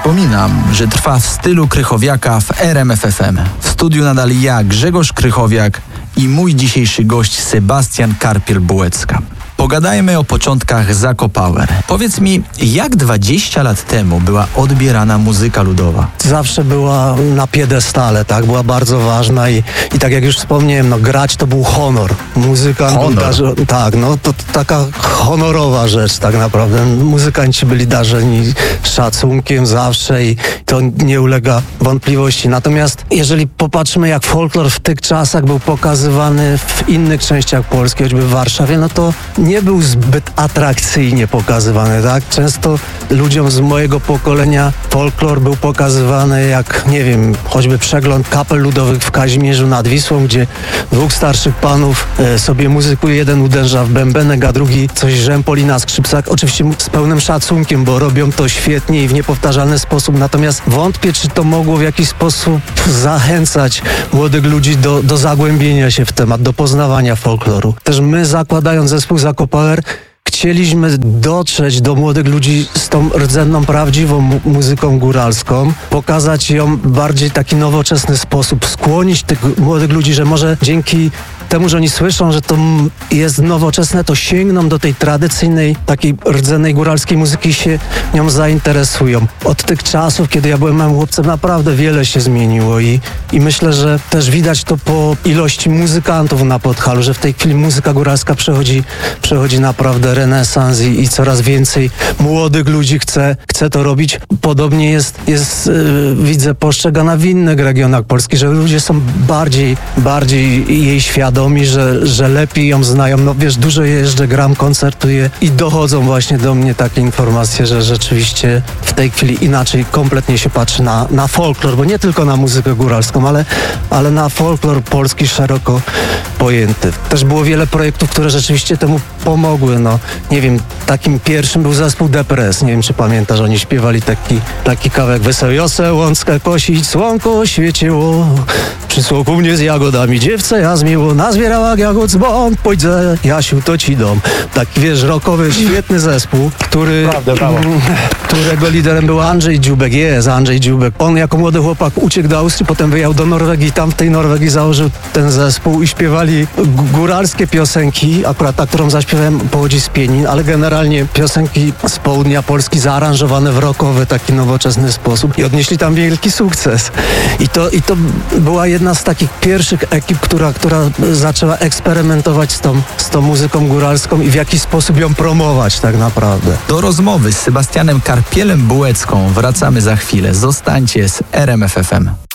Przypominam, że trwa w stylu Krychowiaka w RMF FM. W studiu nadal ja, Grzegorz Krychowiak i mój dzisiejszy gość Sebastian Karpiel-Bułecka. Pogadajmy o początkach Zakopower. Powiedz mi, jak 20 lat temu była odbierana muzyka ludowa? Zawsze była na piedestale, tak? Była bardzo ważna i tak jak już wspomniałem, grać to był honor. Muzykant był to taka honorowa rzecz tak naprawdę. Muzykanci byli darzeni szacunkiem zawsze i to nie ulega wątpliwości. Natomiast jeżeli popatrzymy, jak folklor w tych czasach był pokazywany w innych częściach Polski, choćby w Warszawie, to nie był zbyt atrakcyjnie pokazywany, tak? Często ludziom z mojego pokolenia folklor był pokazywany jak, nie wiem, choćby przegląd kapel ludowych w Kazimierzu nad Wisłą, gdzie dwóch starszych panów sobie muzykuje, jeden uderza w bębenek, a drugi coś rzępoli na skrzypcach. Oczywiście z pełnym szacunkiem, bo robią to świetnie i w niepowtarzalny sposób, natomiast wątpię, czy to mogło w jakiś sposób zachęcać młodych ludzi do zagłębienia się w temat, do poznawania folkloru. Też my, zakładając zespół Zakopower, chcieliśmy dotrzeć do młodych ludzi z tą rdzenną, prawdziwą muzyką góralską, pokazać ją w bardziej taki nowoczesny sposób, skłonić tych młodych ludzi, że może dzięki temu, że oni słyszą, że to jest nowoczesne, to sięgną do tej tradycyjnej, takiej rdzennej góralskiej muzyki i się nią zainteresują. Od tych czasów, kiedy ja byłem małym chłopcem, naprawdę wiele się zmieniło i myślę, że też widać to po ilości muzykantów na Podhalu, że w tej chwili muzyka góralska przechodzi naprawdę renesans i coraz więcej młodych ludzi chce to robić. Podobnie jest widzę, postrzegana w innych regionach Polski, że ludzie są bardziej jej świadomi, że lepiej ją znają. Dużo jeżdżę, gram, koncertuję i dochodzą właśnie do mnie takie informacje, że rzeczywiście w tej chwili inaczej kompletnie się patrzy na folklor, bo nie tylko na muzykę góralską, ale na folklor polski szeroko pojęty. Też było wiele projektów, które rzeczywiście temu pomogły. Nie wiem, takim pierwszym był zespół Depres. Nie wiem, czy pamiętasz, oni śpiewali taki kawałek wesoły. Jose łąckę kosić, słonko świeciło, przy słoku mnie z jagodami dziewce ja zmiło, nazbierała jagód dzbon, pójdę, Jasiu, to ci dom. Taki, rockowy, świetny zespół, którego liderem był Andrzej Dziubek. Andrzej Dziubek. On jako młody chłopak uciekł do Austrii, potem wyjechał do Norwegii, tam w tej Norwegii założył ten zespół i śpiewali góralskie piosenki. Akurat ta, którą zaśpiewałem, pochodzi z Pienin, ale generalnie piosenki z południa Polski zaaranżowane w rockowy, taki nowoczesny sposób i odnieśli tam wielki sukces. I to była jedna z takich pierwszych ekip, która zaczęła eksperymentować z tą muzyką góralską i w jakiś sposób ją promować tak naprawdę. Do rozmowy z Sebastianem Karpielem-Bułecką wracamy za chwilę. Zostańcie z RMF FM.